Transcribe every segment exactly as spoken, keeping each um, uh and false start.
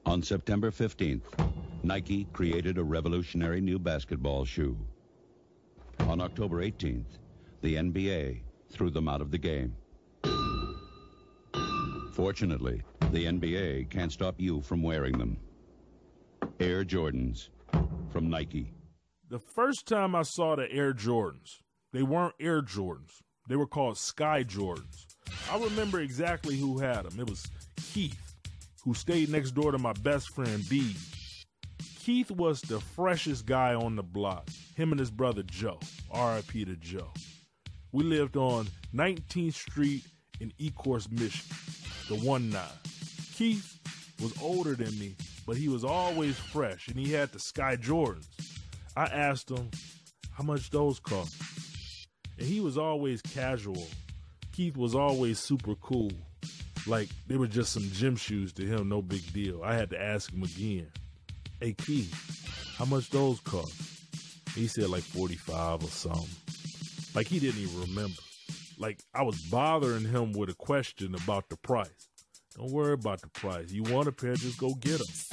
On September fifteenth, Nike created a revolutionary new basketball shoe. On October eighteenth, the N B A threw them out of the game. Fortunately, the N B A can't stop you from wearing them. Air Jordans from Nike. The first time I saw the Air Jordans, they weren't Air Jordans. They were called Sky Jordans. I remember exactly who had them. It was Keith, who stayed next door to my best friend, B. Keith was the freshest guy on the block. Him and his brother, Joe. R I P to Joe. We lived on nineteenth Street in Ecorse, Michigan, the one nine. Keith was older than me, but he was always fresh, and he had the Sky Jordans. I asked him how much those cost, and he was always casual. Keith was always super cool. Like, they were just some gym shoes to him, no big deal. I had to ask him again, hey, Keith, how much those cost? He said like forty-five or something. Like, he didn't even remember. Like, I was bothering him with a question about the price. Don't worry about the price. You want a pair, just go get them.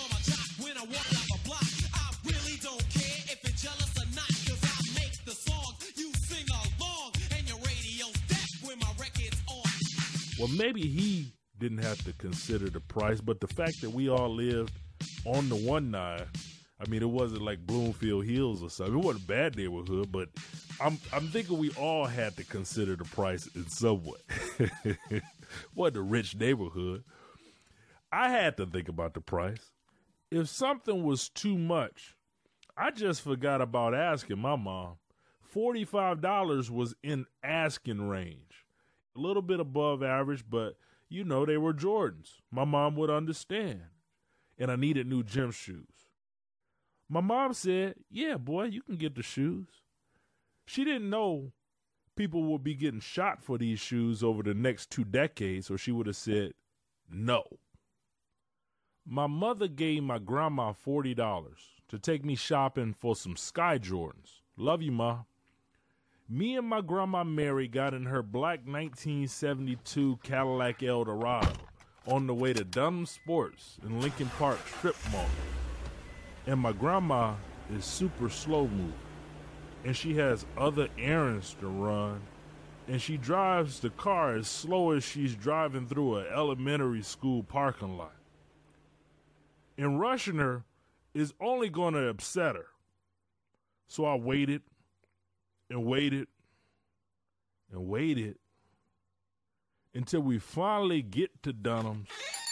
Well, maybe he didn't have to consider the price, but the fact that we all lived on the one nine, I mean, it wasn't like Bloomfield Hills or something. It wasn't a bad neighborhood, but I'm I'm thinking we all had to consider the price in some way. Wasn't a rich neighborhood. I had to think about the price. If something was too much, I just forgot about asking my mom. forty-five dollars was in asking range. A little bit above average, but, you know, they were Jordans. My mom would understand. And I needed new gym shoes. My mom said, yeah, boy, you can get the shoes. She didn't know people would be getting shot for these shoes over the next two decades, or she would have said no. My mother gave my grandma forty dollars to take me shopping for some Sky Jordans. Love you, Ma. Me and my grandma Mary got in her black nineteen seventy-two Cadillac Eldorado on the way to Dunham Sports in Lincoln Park Strip Mall. And my grandma is super slow moving, and she has other errands to run, and she drives the car as slow as she's driving through an elementary school parking lot. And rushing her is only going to upset her. So I waited and waited and waited until we finally get to Dunham's.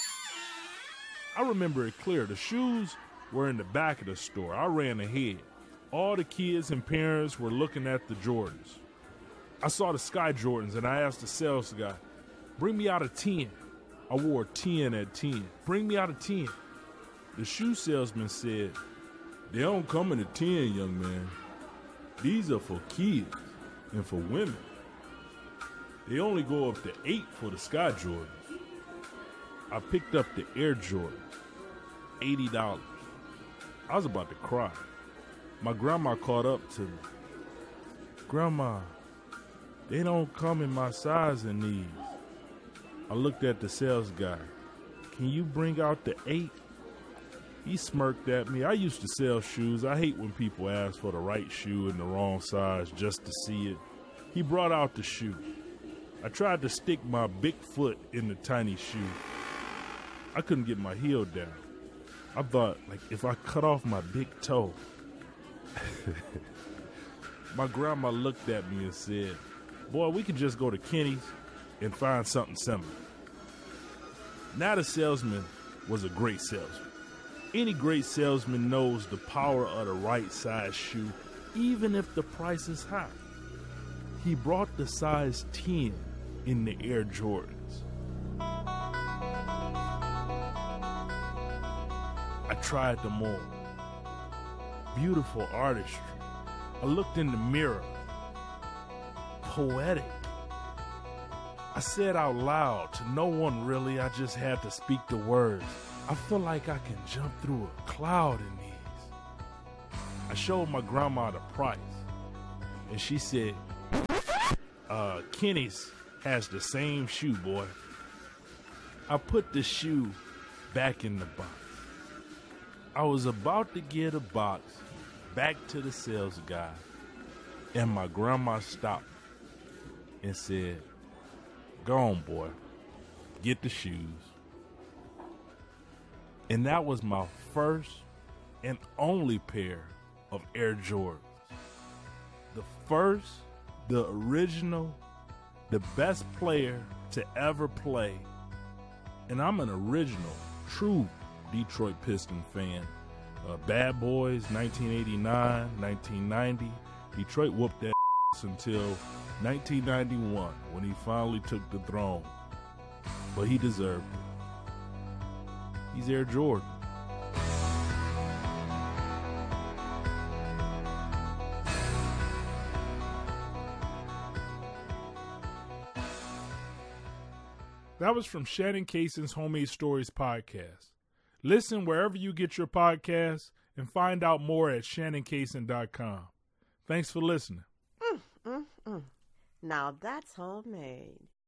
I remember it clear. The shoes were in the back of the store. I ran ahead. All the kids and parents were looking at the Jordans. I saw the Sky Jordans and I asked the sales guy, bring me out a ten. I wore ten at ten. Bring me out a ten. The shoe salesman said, they don't come in a ten, young man. These are for kids and for women. They only go up to eight for the Sky Jordans. I picked up the Air Jordans, eighty dollars. I was about to cry. My grandma caught up to me. Grandma, they don't come in my size in these. I looked at the sales guy. Can you bring out the eight? He smirked at me. I used to sell shoes. I hate when people ask for the right shoe in the wrong size just to see it. He brought out the shoe. I tried to stick my big foot in the tiny shoe. I couldn't get my heel down. I thought, like, if I cut off my big toe. My grandma looked at me and said, boy, we could just go to Kenny's and find something similar. Now the salesman was a great salesman. Any great salesman knows the power of the right size shoe, even if the price is high. He brought the size ten in the Air Jordans. I tried them on. Beautiful artistry. I looked in the mirror. Poetic. I said out loud to no one really, I just had to speak the words. I feel like I can jump through a cloud in these. I showed my grandma the price, and she said, uh, Kenny's has the same shoe, boy. I put the shoe back in the box. I was about to get a box back to the sales guy, and my grandma stopped and said, "Go on, boy, get the shoes." And that was my first and only pair of Air Jordans. The first, the original, the best player to ever play. And I'm an original, true Detroit Piston fan. Uh, Bad Boys, nineteen eighty-nine, nineteen ninety. Detroit whooped that ass until nineteen ninety-one when he finally took the throne. But he deserved it. He's Air Jordan. That was from Shannon Cason's Homemade Stories podcast. Listen wherever you get your podcasts and find out more at shannon cason dot com. Thanks for listening. Mm, mm, mm. Now that's homemade.